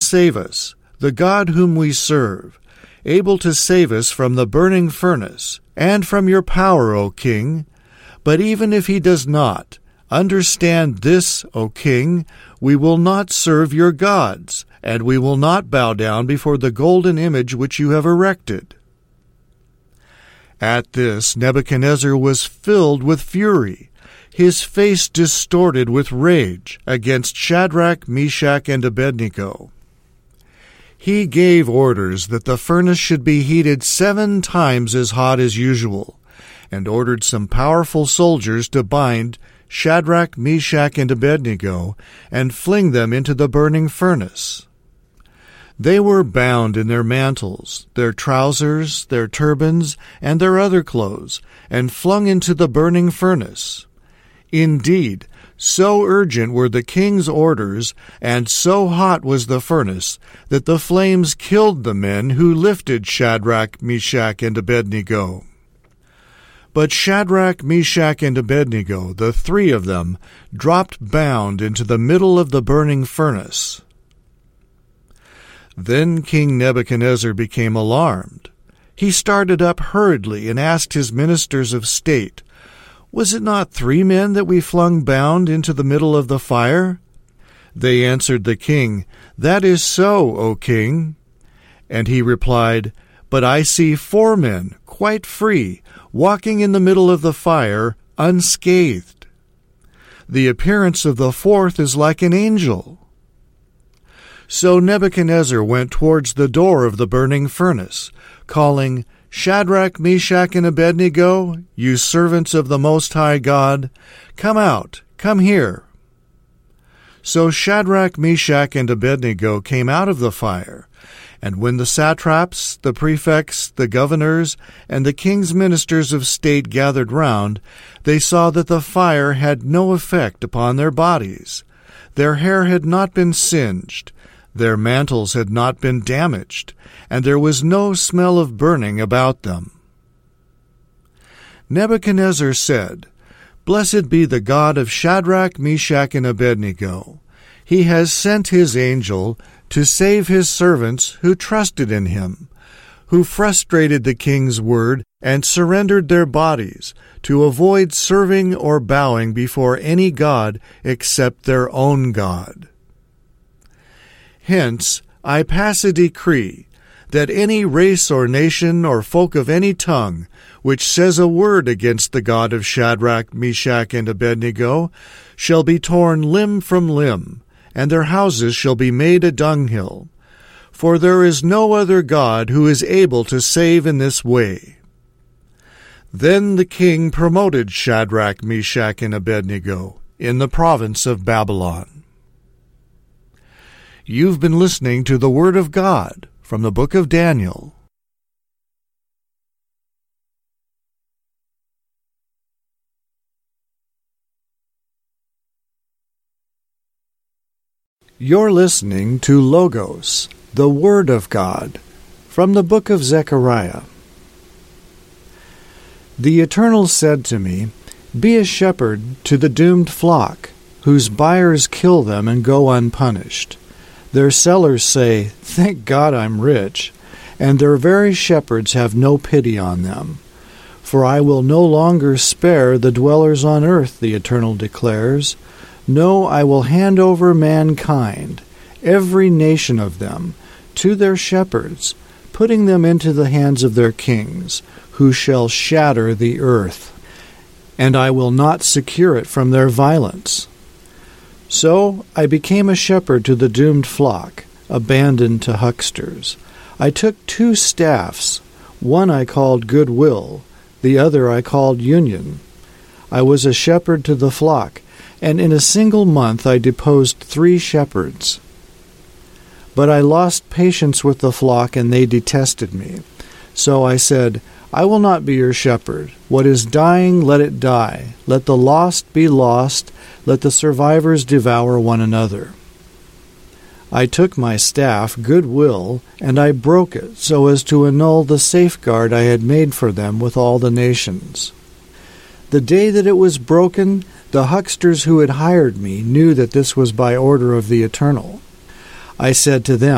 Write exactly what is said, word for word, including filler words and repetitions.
save us, the God whom we serve, able to save us from the burning furnace, and from your power, O king. But even if he does not, understand this, O king, we will not serve your gods, and we will not bow down before the golden image which you have erected." At this Nebuchadnezzar was filled with fury, his face distorted with rage against Shadrach, Meshach, and Abednego. He gave orders that the furnace should be heated seven times as hot as usual, and ordered some powerful soldiers to bind Shadrach, Meshach, and Abednego and fling them into the burning furnace. They were bound in their mantles, their trousers, their turbans, and their other clothes, and flung into the burning furnace. Indeed, so urgent were the king's orders, and so hot was the furnace, that the flames killed the men who lifted Shadrach, Meshach, and Abednego. But Shadrach, Meshach, and Abednego, the three of them, dropped bound into the middle of the burning furnace. Then King Nebuchadnezzar became alarmed. He started up hurriedly and asked his ministers of state, "Was it not three men that we flung bound into the middle of the fire?" They answered the king, "That is so, O king." And he replied, "But I see four men, quite free, walking in the middle of the fire, unscathed. The appearance of the fourth is like an angel." So Nebuchadnezzar went towards the door of the burning furnace, calling, "Shadrach, Meshach, and Abednego, you servants of the Most High God, come out, come here." So Shadrach, Meshach, and Abednego came out of the fire, and when the satraps, the prefects, the governors, and the king's ministers of state gathered round, they saw that the fire had no effect upon their bodies. Their hair had not been singed, their mantles had not been damaged, and there was no smell of burning about them. Nebuchadnezzar said, "Blessed be the God of Shadrach, Meshach, and Abednego. He has sent his angel to save his servants who trusted in him, who frustrated the king's word and surrendered their bodies to avoid serving or bowing before any god except their own God. Hence, I pass a decree that any race or nation or folk of any tongue which says a word against the God of Shadrach, Meshach, and Abednego shall be torn limb from limb, and their houses shall be made a dunghill. For there is no other God who is able to save in this way." Then the king promoted Shadrach, Meshach, and Abednego in the province of Babylon. You've been listening to the Word of God from the book of Daniel. You're listening to Logos, the Word of God, from the book of Zechariah. The Eternal said to me, "Be a shepherd to the doomed flock, whose buyers kill them and go unpunished. Their sellers say, 'Thank God I'm rich,' and their very shepherds have no pity on them. For I will no longer spare the dwellers on earth," the Eternal declares. "No, I will hand over mankind, every nation of them, to their shepherds, putting them into the hands of their kings, who shall shatter the earth. And I will not secure it from their violence." So I became a shepherd to the doomed flock, abandoned to hucksters. I took two staffs. One I called Goodwill, the other I called Union. I was a shepherd to the flock, and in a single month I deposed three shepherds. But I lost patience with the flock, and they detested me. So I said, "I will not be your shepherd. What is dying, let it die. Let the lost be lost. Let the survivors devour one another." I took my staff, Goodwill, and I broke it so as to annul the safeguard I had made for them with all the nations. The day that it was broken, the hucksters who had hired me knew that this was by order of the Eternal. I said to them,